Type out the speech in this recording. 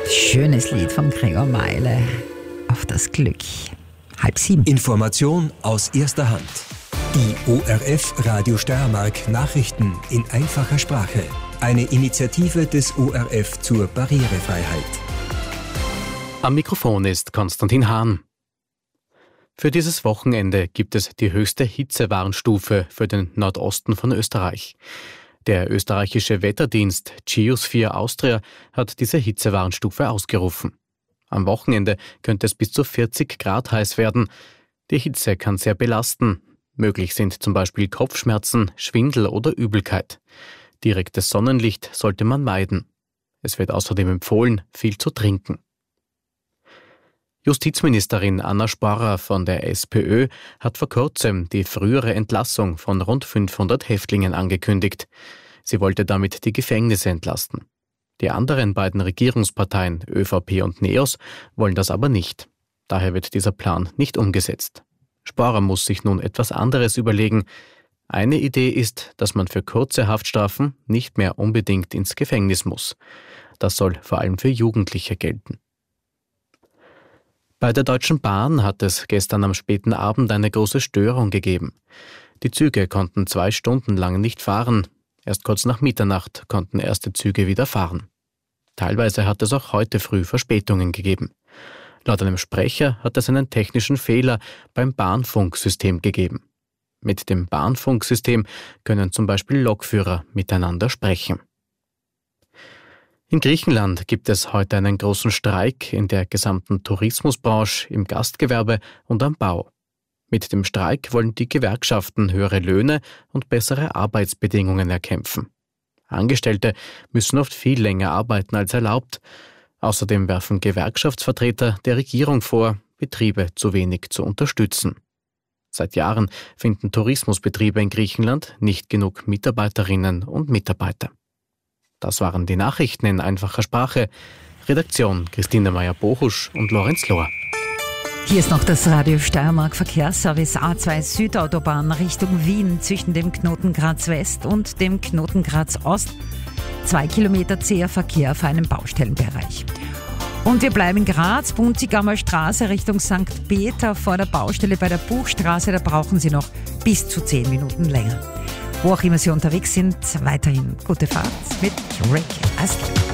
Schönes Lied von Gregor Meile. Auf das Glück. 6:30. Information aus erster Hand. Die ORF Radio Steiermark Nachrichten in einfacher Sprache. Eine Initiative des ORF zur Barrierefreiheit. Am Mikrofon ist Konstantin Hahn. Für dieses Wochenende gibt es die höchste Hitzewarnstufe für den Nordosten von Österreich. Der österreichische Wetterdienst Geosphere Austria hat diese Hitzewarnstufe ausgerufen. Am Wochenende könnte es bis zu 40 Grad heiß werden. Die Hitze kann sehr belasten. Möglich sind zum Beispiel Kopfschmerzen, Schwindel oder Übelkeit. Direktes Sonnenlicht sollte man meiden. Es wird außerdem empfohlen, viel zu trinken. Justizministerin Anna Sporrer von der SPÖ hat vor kurzem die frühere Entlassung von rund 500 Häftlingen angekündigt. Sie wollte damit die Gefängnisse entlasten. Die anderen beiden Regierungsparteien, ÖVP und NEOS, wollen das aber nicht. Daher wird dieser Plan nicht umgesetzt. Sporrer muss sich nun etwas anderes überlegen. Eine Idee ist, dass man für kurze Haftstrafen nicht mehr unbedingt ins Gefängnis muss. Das soll vor allem für Jugendliche gelten. Bei der Deutschen Bahn hat es gestern am späten Abend eine große Störung gegeben. Die Züge konnten 2 Stunden lang nicht fahren. Erst kurz nach Mitternacht konnten erste Züge wieder fahren. Teilweise hat es auch heute früh Verspätungen gegeben. Laut einem Sprecher hat es einen technischen Fehler beim Bahnfunksystem gegeben. Mit dem Bahnfunksystem können zum Beispiel Lokführer miteinander sprechen. In Griechenland gibt es heute einen großen Streik in der gesamten Tourismusbranche, im Gastgewerbe und am Bau. Mit dem Streik wollen die Gewerkschaften höhere Löhne und bessere Arbeitsbedingungen erkämpfen. Angestellte müssen oft viel länger arbeiten als erlaubt. Außerdem werfen Gewerkschaftsvertreter der Regierung vor, Betriebe zu wenig zu unterstützen. Seit Jahren finden Tourismusbetriebe in Griechenland nicht genug Mitarbeiterinnen und Mitarbeiter. Das waren die Nachrichten in einfacher Sprache. Redaktion Christine Meyer-Bochusch und Lorenz Lohr. Hier ist noch das Radio Steiermark Verkehrsservice A2 Südautobahn Richtung Wien zwischen dem Knoten Graz West und dem Knoten Graz Ost. 2 Kilometer zäher Verkehr auf einem Baustellenbereich. Und wir bleiben in Graz, Bunzigammer Straße Richtung St. Peter vor der Baustelle bei der Buchstraße. Da brauchen Sie noch bis zu 10 Minuten länger. Wo auch immer Sie unterwegs sind, weiterhin gute Fahrt mit Rick Astley.